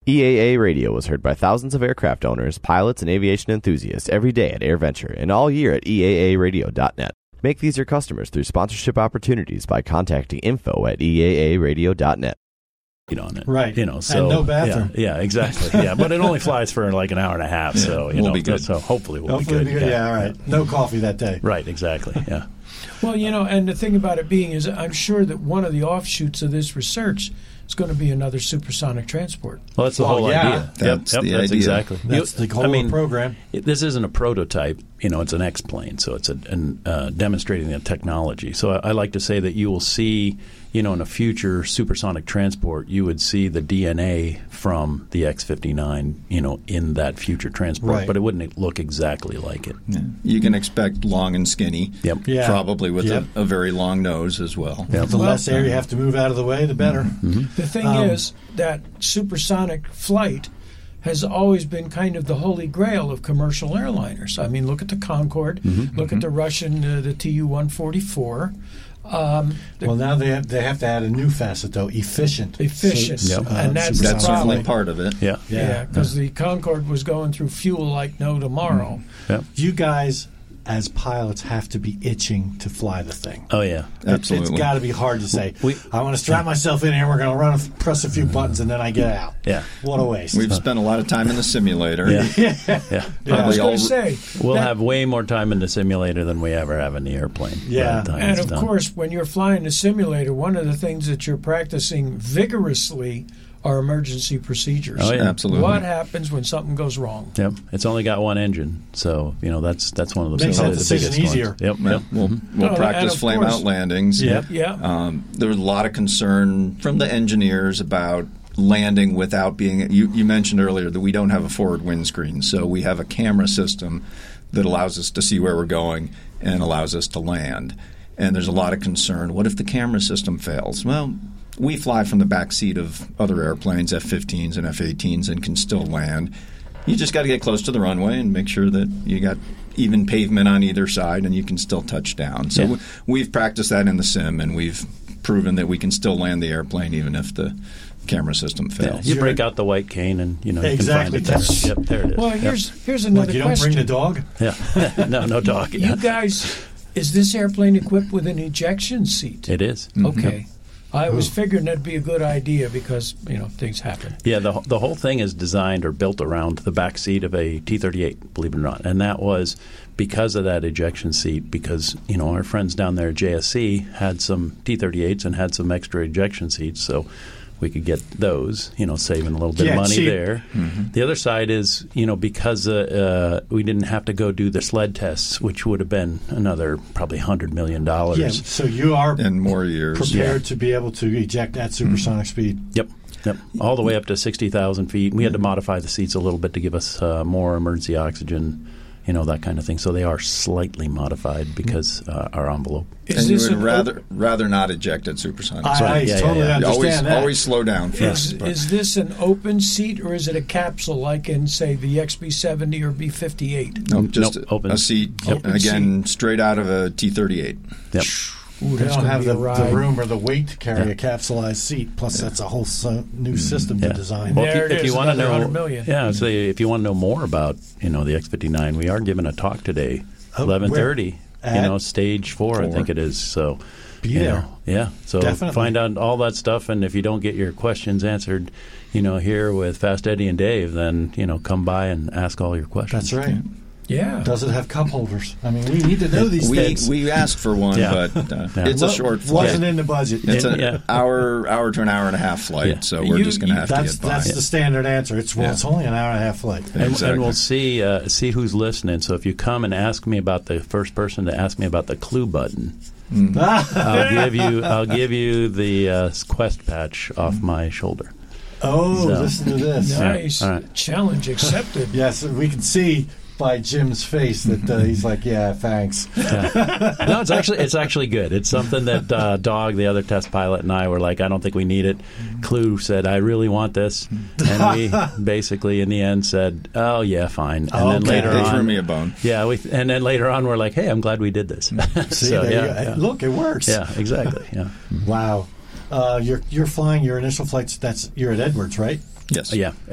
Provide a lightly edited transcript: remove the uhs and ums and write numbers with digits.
EAA Radio was heard by thousands of aircraft owners, pilots, and aviation enthusiasts every day at AirVenture and all year at EAAradio.net. Make these your customers through sponsorship opportunities by contacting info@EAAradio.net. On it, right? So and no bathroom. Yeah, exactly. Yeah, but it only flies for like an hour and a half, so we'll be good. So hopefully we'll be good. Yeah, all right. No coffee that day. Right, exactly. Yeah. Well, and the thing about it being is, I'm sure that one of the offshoots of this research is going to be another supersonic transport. Well, that's the whole idea. That's the idea. Exactly. That's the whole program. This isn't a prototype. It's an X-plane, so it's demonstrating the technology. So I like to say that you will see, in a future supersonic transport, you would see the DNA from the X-59, in that future transport, right. But it wouldn't look exactly like it. Yeah. You can expect long and skinny, probably with a very long nose as well. The less air you have to move out of the way, the better. Mm-hmm. The thing is that supersonic flight has always been kind of the holy grail of commercial airliners. I mean, look at the Concorde, look at the Russian, the Tu-144. Well, now they have to add a new facet, though, efficient. And that's certainly part of it. Yeah, because the Concorde was going through fuel like no tomorrow. You guys, as pilots, have to be itching to fly the thing. Oh, yeah. Absolutely. It's got to be hard to say, I want to strap myself in here, we're going to press a few buttons, and then I get out. Yeah. What a waste. We've spent a lot of time in the simulator. I was going to say. We'll have way more time in the simulator than we ever have in the airplane. Yeah. And, of course, when you're flying the simulator, one of the things that you're practicing vigorously are emergency procedures. Oh, yeah. Absolutely. What happens when something goes wrong? Yep. It's only got one engine, so that's one of the makes that the decision biggest easier. Ones. Yep. We'll practice flame-out landings. Yeah. There was a lot of concern from the engineers about landing without being. You mentioned earlier that we don't have a forward windscreen, so we have a camera system that allows us to see where we're going and allows us to land. And there's a lot of concern. What if the camera system fails? Well, we fly from the back seat of other airplanes, F-15s and F-18s, and can still land. You just got to get close to the runway and make sure that you got even pavement on either side and you can still touch down. So we've practiced that in the sim, and we've proven that we can still land the airplane even if the camera system fails. You break out the white cane and you exactly. can find it there. Yep, there it is. Well, here's another you question. You don't bring the dog? Yeah. No dog. You guys, is this airplane equipped with an ejection seat? It is. Okay. I was figuring that'd be a good idea because, things happen. Yeah, the whole thing is designed or built around the back seat of a T-38, believe it or not. And that was because of that ejection seat, because, our friends down there at JSC had some T-38s and had some extra ejection seats, so we could get those, saving a little bit of money cheap. there. Mm-hmm. The other side is, because we didn't have to go do the sled tests, which would have been another probably $100 million. Yeah, so you are in more years prepared to be able to eject at supersonic speed. Yep. All the way up to 60,000 feet. We had to modify the seats a little bit to give us more emergency oxygen, that kind of thing. So they are slightly modified because our envelope. And you would rather not eject at supersonic. I totally understand that. Always slow down first. Is this an open seat or is it a capsule like in, say, the XB-70 or B-58? No, just open. a seat. Open again, seat. Straight out of a T-38. Yep. Ooh, they don't have the room or the weight to carry a capsulized seat. Plus, that's a whole new system to design. Well, there if you want to know, $100 million. So if you want to know more about the X-59, we are giving a talk today, 11:30. Stage 4, I think it is. So be there. So definitely find out all that stuff, and if you don't get your questions answered, here with Fast Eddie and Dave, then come by and ask all your questions. That's right. Yeah. Does it have cup holders? I mean, we need to know these things. We asked for one, but it's a short flight. Wasn't in the budget. It's an hour to an hour and a half flight, so we're just going to have to get by. That's the standard answer. It's only an hour and a half flight. Exactly. And we'll see who's listening. So if you come and ask me about the first person to ask me about the clue button, I'll give you the quest patch off my shoulder. Listen to this. Nice. All right. Challenge accepted. Yes, we can see by Jim's face that he's like, yeah, thanks. No, it's actually good. It's something that Dog, the other test pilot, and I were like, I don't think we need it. Clue said, I really want this, and we basically in the end said, oh yeah, fine. And then later they on, threw me a bone. Yeah, and then later on we're like, hey, I'm glad we did this. See, look, it works. Yeah, exactly. Yeah. Wow. You're flying your initial flights. You're at Edwards, right? Yes. Yeah.